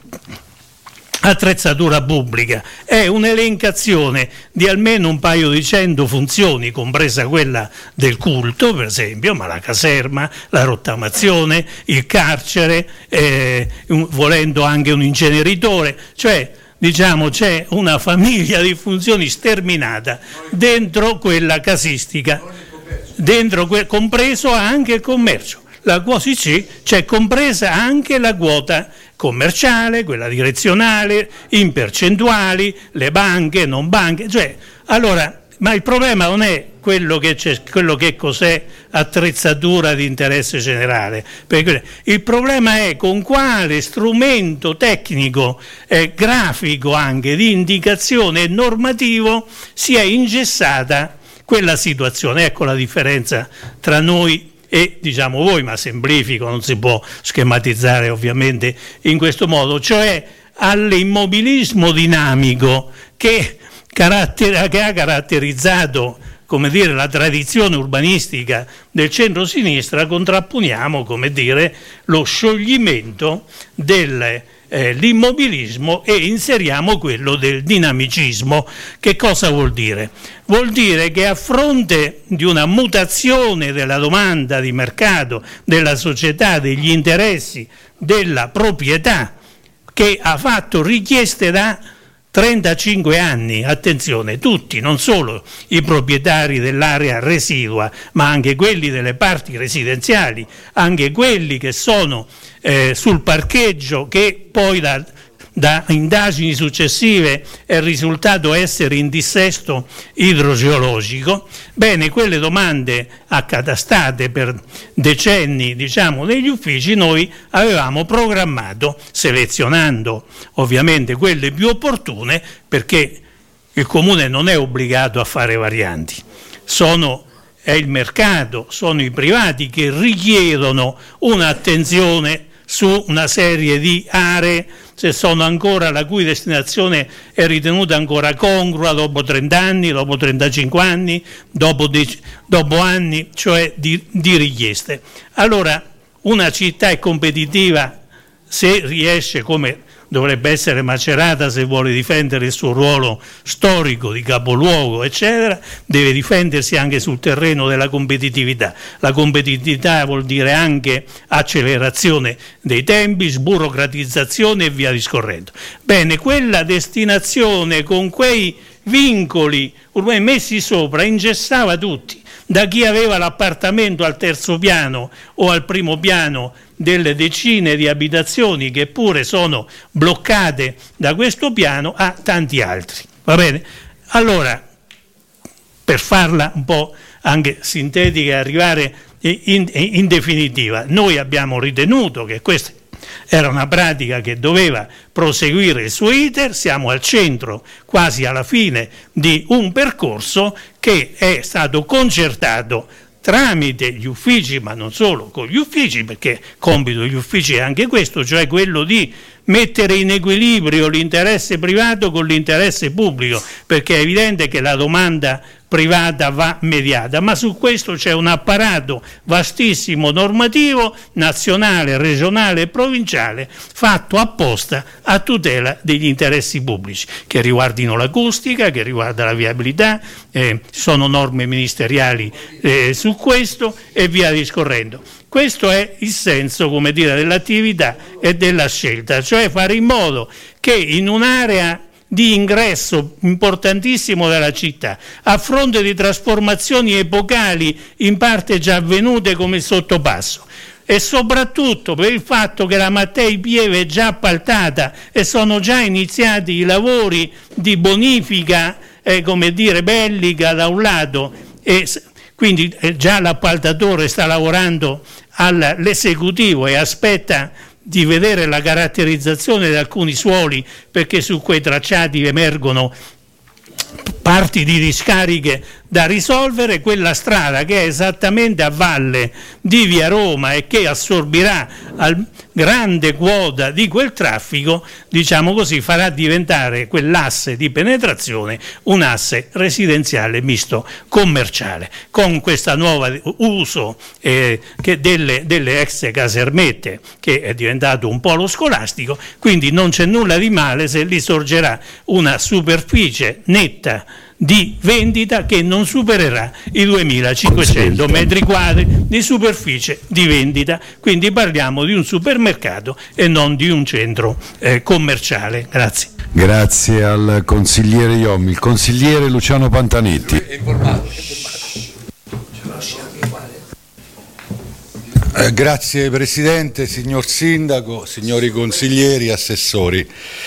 attrezzatura pubblica, è un'elencazione di almeno un paio di cento funzioni, compresa quella del culto per esempio, ma la caserma, la rottamazione, il carcere, eh, un, volendo anche un inceneritore, cioè diciamo c'è una famiglia di funzioni sterminata dentro quella casistica, dentro que- compreso anche il commercio. La quota C c'è compresa anche la quota commerciale, quella direzionale, in percentuali, le banche, non banche, cioè, allora, ma il problema non è quello che c'è, quello che cos'è attrezzatura di interesse generale, perché il problema è con quale strumento tecnico, eh, grafico anche, di indicazione e normativo sia ingessata quella situazione. Ecco la differenza tra noi e diciamo voi, ma semplifico, non si può schematizzare ovviamente in questo modo, cioè all'immobilismo dinamico che, caratter- che ha caratterizzato, come dire, la tradizione urbanistica del centro-sinistra, contrapponiamo, come dire, lo scioglimento del Eh, l'immobilismo e inseriamo quello del dinamicismo. Che cosa vuol dire? Vuol dire che a fronte di una mutazione della domanda di mercato, della società, degli interessi, della proprietà, che ha fatto richieste da trentacinque anni, attenzione, tutti, non solo i proprietari dell'area residua, ma anche quelli delle parti residenziali, anche quelli che sono eh, sul parcheggio, che poi da, da indagini successive è risultato essere in dissesto idrogeologico. Bene, quelle domande accatastate per decenni, diciamo, negli uffici, noi avevamo programmato, selezionando ovviamente quelle più opportune, perché il Comune non è obbligato a fare varianti, sono, è il mercato, sono i privati che richiedono un'attenzione su una serie di aree, se sono ancora, la cui destinazione è ritenuta ancora congrua dopo trenta anni, dopo trentacinque anni, dopo, de- dopo anni, cioè di, di richieste. Allora una città è competitiva se riesce, come dovrebbe essere Macerata se vuole difendere il suo ruolo storico di capoluogo, eccetera, deve difendersi anche sul terreno della competitività. La competitività vuol dire anche accelerazione dei tempi, sburocratizzazione e via discorrendo. Bene, quella destinazione con quei vincoli ormai messi sopra ingessava tutti, da chi aveva l'appartamento al terzo piano o al primo piano delle decine di abitazioni che pure sono bloccate da questo piano a tanti altri. Va bene? Allora, per farla un po' anche sintetica e arrivare in, in definitiva, noi abbiamo ritenuto che questa era una pratica che doveva proseguire il suo iter, siamo al centro, quasi alla fine, di un percorso che è stato concertato tramite gli uffici, ma non solo con gli uffici, perché compito degli uffici è anche questo, cioè quello di mettere in equilibrio l'interesse privato con l'interesse pubblico, perché è evidente che la domanda privata va mediata, ma su questo c'è un apparato vastissimo normativo, nazionale, regionale e provinciale, fatto apposta a tutela degli interessi pubblici, che riguardino l'acustica, che riguarda la viabilità, eh, sono norme ministeriali eh, su questo e via discorrendo. Questo è il senso, come dire, dell'attività e della scelta, cioè fare in modo che in un'area di ingresso importantissimo della città, a fronte di trasformazioni epocali in parte già avvenute come il Sottopasso, e soprattutto per il fatto che la Mattei Pieve è già appaltata e sono già iniziati i lavori di bonifica, eh, come dire, bellica da un lato, e quindi eh, già l'appaltatore sta lavorando all'esecutivo e aspetta di vedere la caratterizzazione di alcuni suoli, perché su quei tracciati emergono parti di discariche da risolvere. Quella strada che è esattamente a valle di Via Roma e che assorbirà al grande quota di quel traffico, diciamo così, farà diventare quell'asse di penetrazione un asse residenziale misto commerciale, con questo nuovo uso eh, che delle, delle ex casermette, che è diventato un polo scolastico. Quindi non c'è nulla di male se lì sorgerà una superficie netta di vendita che non supererà i duemilacinquecento metri quadri di superficie di vendita, quindi parliamo di un supermercato e non di un centro eh, commerciale. Grazie. Grazie al consigliere Iomi. Il consigliere Luciano Pantanetti. Eh, grazie Presidente, signor Sindaco, signori consiglieri, assessori.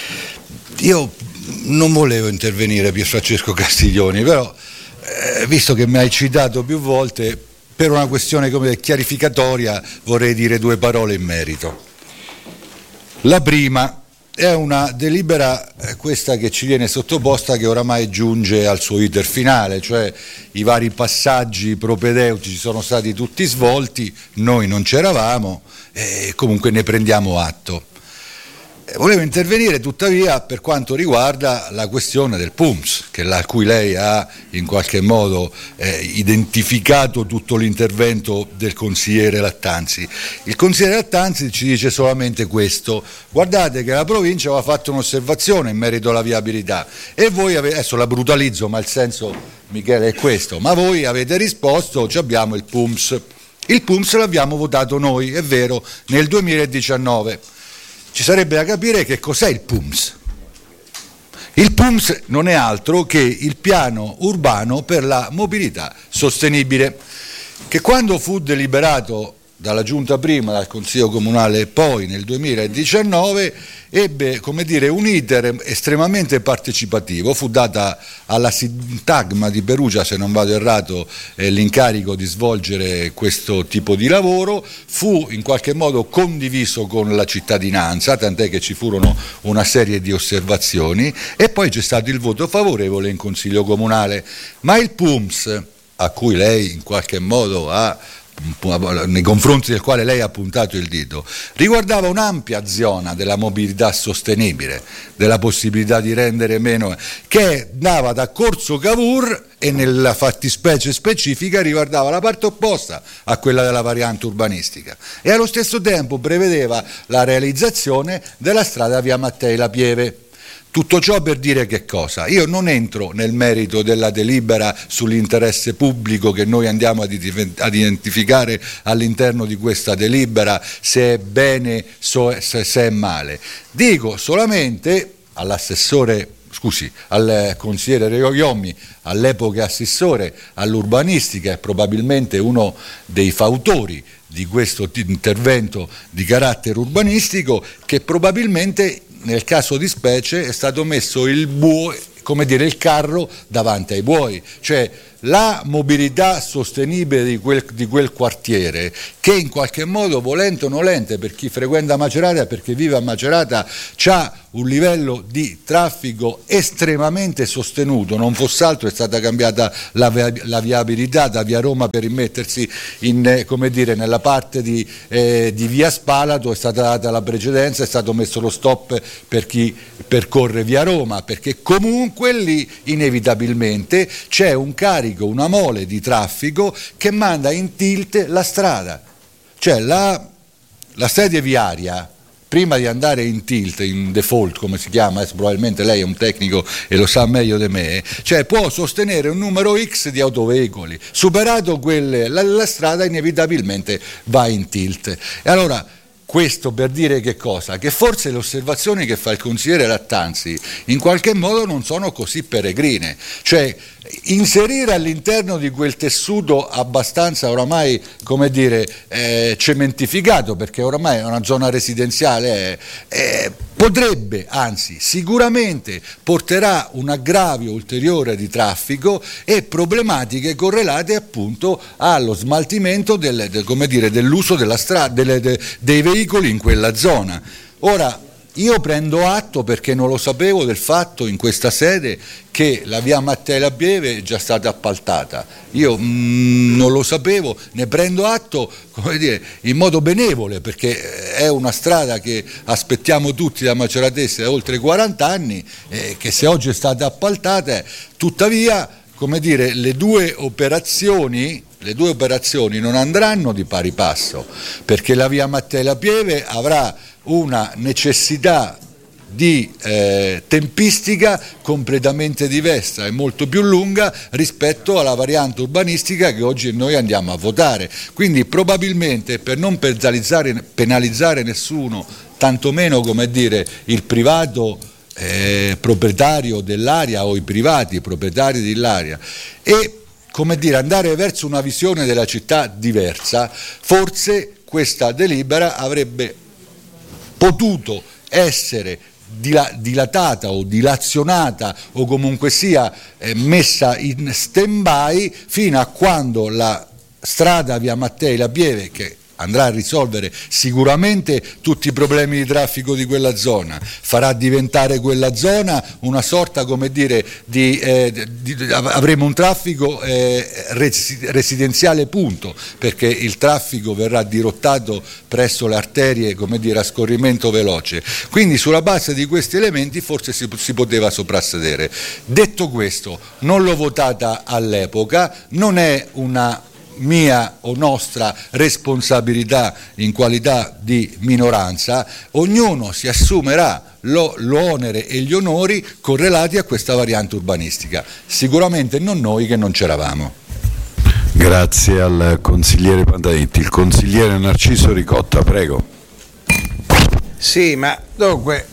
Io non volevo intervenire, Pierfrancesco Castiglioni, però eh, visto che mi hai citato più volte, per una questione come chiarificatoria vorrei dire due parole in merito. La prima è una delibera, eh, questa che ci viene sottoposta, che oramai giunge al suo iter finale, cioè i vari passaggi propedeutici sono stati tutti svolti, noi non c'eravamo e comunque ne prendiamo atto. Volevo intervenire tuttavia per quanto riguarda la questione del P U M S, che la, a cui lei ha in qualche modo eh, identificato tutto l'intervento del consigliere Lattanzi. Il consigliere Lattanzi ci dice solamente questo: guardate che la provincia aveva fatto un'osservazione in merito alla viabilità e voi avete, adesso la brutalizzo ma il senso, Michele, è questo, ma voi avete risposto ci abbiamo il P U M S. Il P U M S l'abbiamo votato noi, è vero, nel duemiladiciannove. Ci sarebbe da capire che cos'è il P U M S. Il P U M S non è altro che il piano urbano per la mobilità sostenibile, che quando fu deliberato dalla Giunta prima, dal Consiglio Comunale poi nel duemiladiciannove, ebbe, come dire, un iter estremamente partecipativo. Fu data alla Sintagma di Perugia, se non vado errato, eh, l'incarico di svolgere questo tipo di lavoro, fu in qualche modo condiviso con la cittadinanza, tant'è che ci furono una serie di osservazioni e poi c'è stato il voto favorevole in Consiglio Comunale. Ma il P U M S, a cui lei in qualche modo ha nei confronti del quale lei ha puntato il dito, riguardava un'ampia zona della mobilità sostenibile, della possibilità di rendere meno, che andava da Corso Cavour e nella fattispecie specifica riguardava la parte opposta a quella della variante urbanistica e allo stesso tempo prevedeva la realizzazione della strada via Mattei La Pieve. Tutto ciò per dire che cosa? Io non entro nel merito della delibera sull'interesse pubblico che noi andiamo ad identificare all'interno di questa delibera, se è bene, se è male. Dico solamente all'assessore, scusi, al consigliere Reiommi, all'epoca assessore all'urbanistica e probabilmente uno dei fautori di questo intervento di carattere urbanistico, che probabilmente nel caso di specie è stato messo il buo, come dire, il carro davanti ai buoi, cioè la mobilità sostenibile di quel, di quel quartiere, che in qualche modo, volente o nolente, per chi frequenta Macerata, perché vive a Macerata, c'ha un livello di traffico estremamente sostenuto. Non fosse altro è stata cambiata la, la viabilità da via Roma per immettersi in, come dire, nella parte di, eh, di via Spalato, è stata data la precedenza, è stato messo lo stop per chi percorre via Roma, perché comunque lì inevitabilmente c'è un carico, una mole di traffico che manda in tilt la strada, cioè la, la sede viaria prima di andare in tilt, in default come si chiama, adesso probabilmente lei è un tecnico e lo sa meglio di me, cioè può sostenere un numero X di autoveicoli, superato quelle, la, la strada inevitabilmente va in tilt. E allora questo per dire che cosa? Che forse le osservazioni che fa il consigliere Lattanzi in qualche modo non sono così peregrine, cioè inserire all'interno di quel tessuto abbastanza oramai, come dire, eh, cementificato, perché oramai è una zona residenziale, eh, eh, potrebbe, anzi sicuramente porterà un aggravio ulteriore di traffico e problematiche correlate appunto allo smaltimento del, del, come dire, dell'uso della strada, delle, de, dei veicoli in quella zona. Ora, io prendo atto, perché non lo sapevo, del fatto in questa sede che la via Mattei La Pieve è già stata appaltata. Io mm, non lo sapevo, ne prendo atto, come dire, in modo benevole, perché è una strada che aspettiamo tutti da maceratese da oltre quaranta anni, eh, che se oggi è stata appaltata, tuttavia, come dire, le due operazioni le due operazioni non andranno di pari passo, perché la via Mattei La Pieve avrà una necessità di eh, tempistica completamente diversa e molto più lunga rispetto alla variante urbanistica che oggi noi andiamo a votare. Quindi probabilmente, per non penalizzare, penalizzare nessuno, tantomeno, come dire, il privato eh, proprietario dell'area o i privati proprietari dell'area, e come dire, andare verso una visione della città diversa, forse questa delibera avrebbe potuto essere dilatata o dilazionata o comunque sia eh, messa in stand-by fino a quando la strada via Mattei La Pieve, che andrà a risolvere sicuramente tutti i problemi di traffico di quella zona, farà diventare quella zona una sorta, come dire, di, eh, di, di avremo un traffico eh, residenziale, punto, perché il traffico verrà dirottato presso le arterie, come dire, a scorrimento veloce. Quindi sulla base di questi elementi forse si, si poteva soprassedere. Detto questo, non l'ho votata all'epoca, non è una mia o nostra responsabilità in qualità di minoranza, ognuno si assumerà lo, l'onere e gli onori correlati a questa variante urbanistica, sicuramente non noi che non c'eravamo. Grazie al consigliere Pantanetti. Il consigliere Narciso Ricotta, prego. Sì, ma dunque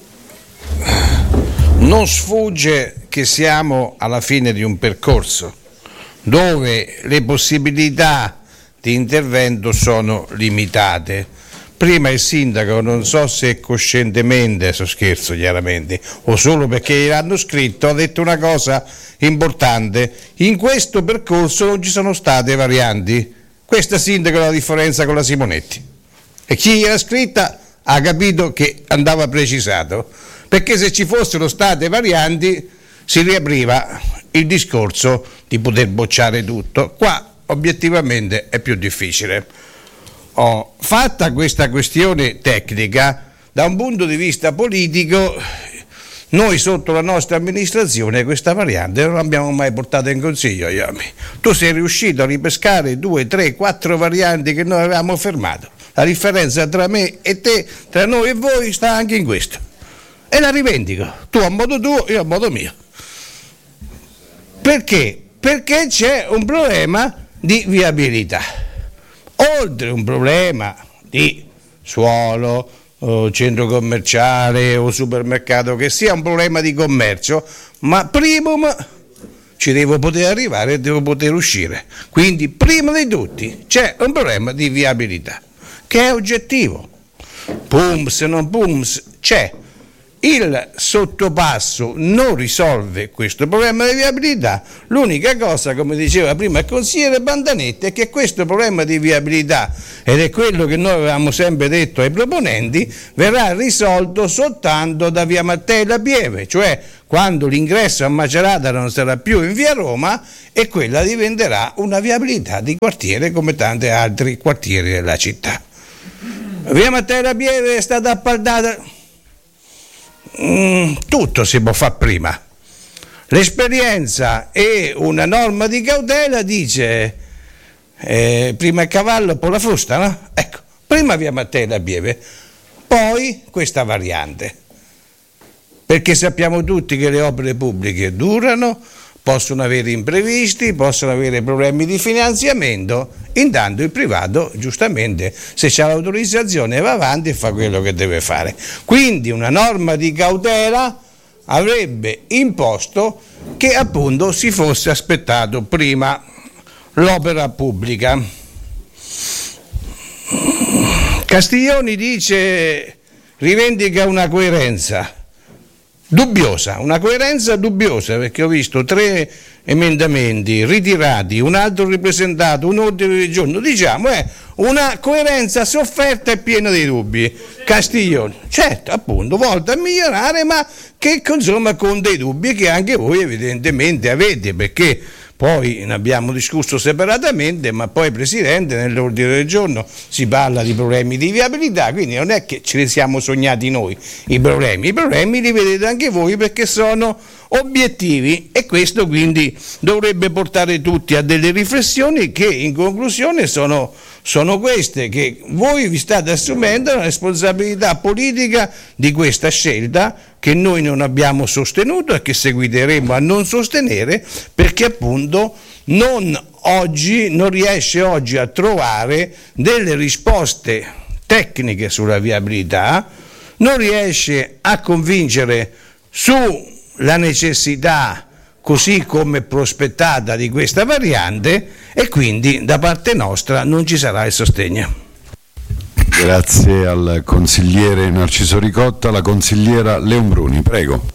non sfugge che siamo alla fine di un percorso dove le possibilità di intervento sono limitate. Prima il sindaco, non so se coscientemente, adesso scherzo chiaramente, o solo perché gliel'hanno scritto, ha detto una cosa importante: in questo percorso non ci sono state varianti. Questa, sindaco, è la differenza con la Simonetti, e chi gliel'ha scritta ha capito che andava precisato, perché se ci fossero state varianti si riapriva il discorso di poter bocciare tutto. Qua obiettivamente è più difficile. Oh, fatta questa questione tecnica, da un punto di vista politico, noi sotto la nostra amministrazione questa variante non l'abbiamo mai portata in consiglio. Iami. Tu sei riuscito a ripescare due, tre, quattro varianti che noi avevamo fermato. La differenza tra me e te, tra noi e voi, sta anche in questo, e la rivendico, tu a modo tuo, io a modo mio. Perché? Perché c'è un problema di viabilità, oltre un problema di suolo, o centro commerciale o supermercato che sia, un problema di commercio, ma primum ci devo poter arrivare e devo poter uscire. Quindi prima di tutti c'è un problema di viabilità che è oggettivo. P U M S, non P U M S, c'è. Il sottopasso non risolve questo problema di viabilità. L'unica cosa, come diceva prima il consigliere Bandanetti, è che questo problema di viabilità, ed è quello che noi avevamo sempre detto ai proponenti, verrà risolto soltanto da via Mattei Pieve, cioè quando l'ingresso a Macerata non sarà più in via Roma e quella diventerà una viabilità di quartiere come tanti altri quartieri della città. Via Mattei Pieve è stata appaltata. Mm, tutto si può fare prima. L'esperienza e una norma di cautela dice eh, prima il cavallo poi la frusta, no? Ecco, prima via Mattei Pieve, poi questa variante, perché sappiamo tutti che le opere pubbliche durano, possono avere imprevisti, possono avere problemi di finanziamento, intanto il privato giustamente se c'ha l'autorizzazione va avanti e fa quello che deve fare. Quindi una norma di cautela avrebbe imposto che appunto si fosse aspettato prima l'opera pubblica. Castiglioni dice, rivendica una coerenza dubbiosa, una coerenza dubbiosa, perché ho visto tre emendamenti ritirati, un altro ripresentato, un ordine del giorno, diciamo è una coerenza sofferta e piena di dubbi. Castiglioni, certo, appunto, volta a migliorare, ma che insomma con dei dubbi che anche voi evidentemente avete, perché poi ne abbiamo discusso separatamente, ma poi Presidente nell'ordine del giorno si parla di problemi di viabilità, quindi non è che ce li siamo sognati noi i problemi, i problemi li vedete anche voi perché sono obiettivi e questo quindi dovrebbe portare tutti a delle riflessioni che in conclusione sono, sono queste, che voi vi state assumendo la responsabilità politica di questa scelta che noi non abbiamo sostenuto e che seguiteremo a non sostenere, perché appunto non oggi non riesce oggi a trovare delle risposte tecniche sulla viabilità, non riesce a convincere sulla necessità così come prospettata di questa variante e quindi da parte nostra non ci sarà il sostegno. Grazie al consigliere Narciso Ricotta. La consigliera Leonbruni, prego.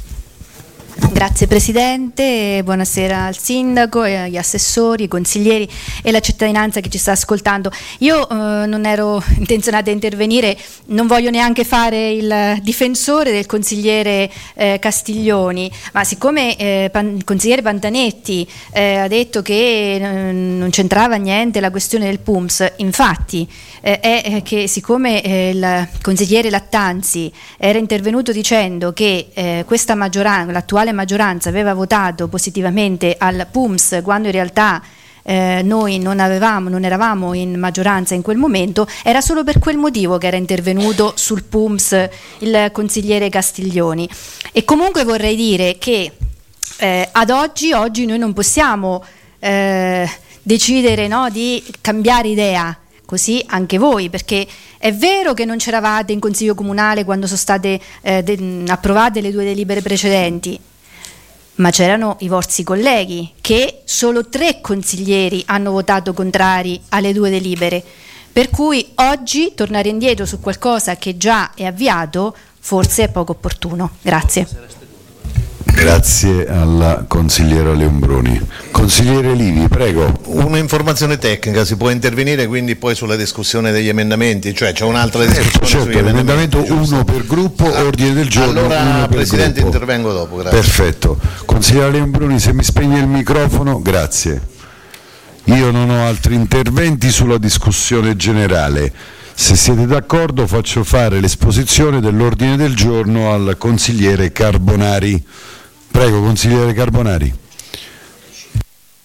Grazie Presidente, buonasera al Sindaco, agli assessori, ai consiglieri e alla cittadinanza che ci sta ascoltando. Io eh, non ero intenzionata a intervenire, non voglio neanche fare il difensore del consigliere eh, Castiglioni, ma siccome eh, pan, il consigliere Bandanetti eh, ha detto che eh, non c'entrava niente la questione del P U M S, infatti eh, è che siccome eh, il consigliere Lattanzi era intervenuto dicendo che eh, questa maggioranza, l'attuale maggioranza aveva votato positivamente al P U M S quando in realtà eh, noi non avevamo, non eravamo in maggioranza in quel momento, era solo per quel motivo che era intervenuto sul P U M S il consigliere Castiglioni. E comunque vorrei dire che eh, ad oggi, oggi noi non possiamo eh, decidere, no, di cambiare idea, così anche voi, perché è vero che non c'eravate in Consiglio Comunale quando sono state eh, de- approvate le due delibere precedenti, ma c'erano i vostri colleghi che solo tre consiglieri hanno votato contrari alle due delibere, per cui oggi tornare indietro su qualcosa che già è avviato forse è poco opportuno. Grazie. Grazie alla consigliera Leonbruni. Consigliere Livi, prego. Un'informazione tecnica, si può intervenire quindi poi sulla discussione degli emendamenti, cioè c'è un'altra discussione eh, certo, sugli l'emendamento uno per gruppo, ah, ordine del giorno allora, uno per Presidente, gruppo. intervengo dopo, grazie. Perfetto. Consigliera Leonbruni, se mi spegne il microfono, grazie. Io non ho altri interventi sulla discussione generale. Se siete d'accordo faccio fare l'esposizione dell'ordine del giorno al consigliere Carbonari. Prego, consigliere Carbonari.